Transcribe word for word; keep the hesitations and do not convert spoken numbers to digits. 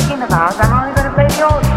talking about? I'm only going to play the old